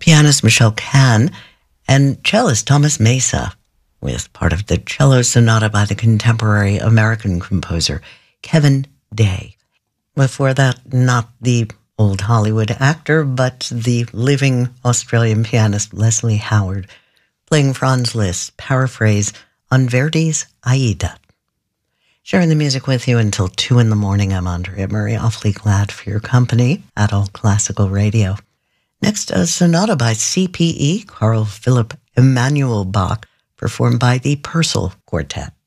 pianist Michelle Kahn, and cellist Thomas Mesa, with part of the cello sonata by the contemporary American composer Kevin Day. Before that, not the old Hollywood actor, but the living Australian pianist Leslie Howard, playing Franz Liszt, Paraphrase on Verdi's Aida. Sharing the music with you until 2 in the morning. I'm Andrea Murray, awfully glad for your company at All Classical Radio. Next, a sonata by CPE, Carl Philipp Emanuel Bach, performed by the Purcell Quartet.